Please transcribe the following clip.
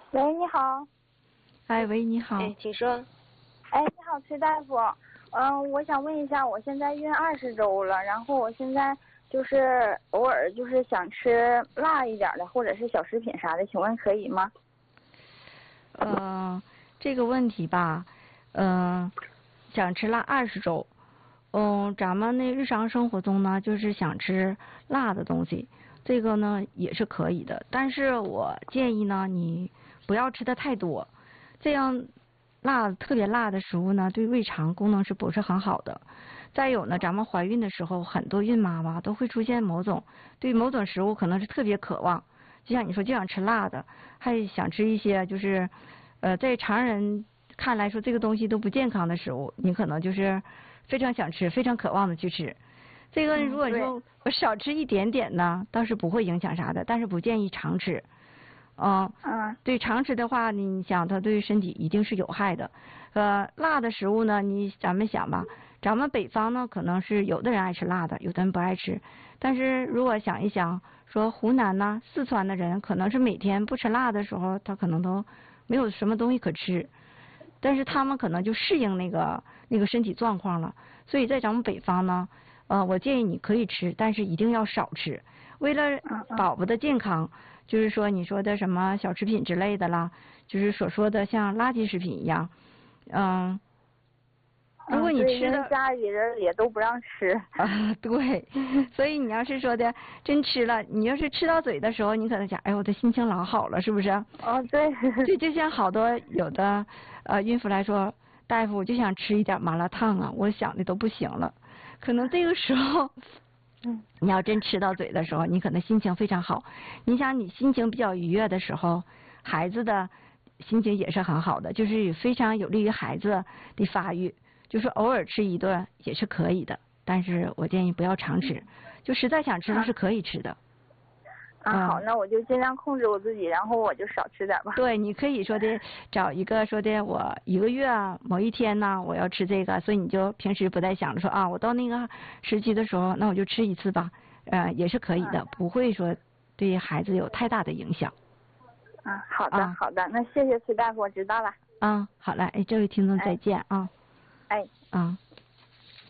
喂，你好。 哎，喂，你好。 哎，请说。 哎，你好，崔大夫。我想问一下，我现在孕20周了，然后我现在就是偶尔就是想吃辣一点的，或者是小食品啥的，请问可以吗？ 这个问题吧，想吃辣20周，咱们那日常生活中呢，就是想吃辣的东西，这个呢也是可以的，但是我建议呢，你不要吃的太多，这样特别辣的食物呢，对胃肠功能是不是很好的？再有呢，咱们怀孕的时候，很多孕妈妈都会出现对某种食物可能是特别渴望，就像你说就想吃辣的，还想吃一些就是在常人看来说这个东西都不健康的食物，你可能就是非常想吃，非常渴望的去吃。这个如果说我少吃一点点呢，倒是不会影响啥的，但是不建议常吃。对，常吃的话，你想它对身体一定是有害的。辣的食物呢，咱们想吧，咱们北方呢可能是有的人爱吃辣的，有的人不爱吃。但是如果想一想，说湖南呐、四川的人，可能是每天不吃辣的时候，他可能都没有什么东西可吃。但是他们可能就适应那个身体状况了。所以在咱们北方呢，我建议你可以吃，但是一定要少吃。为了宝宝的健康，就是说你说的什么小食品之类的啦，就是所说的像垃圾食品一样，如果你吃的， 家里人也都不让吃。 对，所以你要是说的真吃了，你要是吃到嘴的时候，你可能想，哎呦，我的心情老好了，是不是？ 对。 对，就像好多有的孕妇来说，大夫我就想吃一点麻辣烫啊，我想的都不行了，可能这个时候。你要真吃到嘴的时候，你可能心情非常好。你想，你心情比较愉悦的时候，孩子的心情也是很好的，就是非常有利于孩子的发育。就是偶尔吃一顿也是可以的，但是我建议不要常吃。就实在想吃了是可以吃的。 好，那我就尽量控制我自己，然后我就少吃点吧。 对，你可以说的找一个说的，我1个月某一天呢，我要吃这个，所以你就平时不再想着说啊，我到那个时期的时候，那我就吃一次吧，也是可以的，不会说对孩子有太大的影响。 好的，好的，那谢谢崔大夫，我知道了。 好嘞，哎，这位听众再见啊。 哎。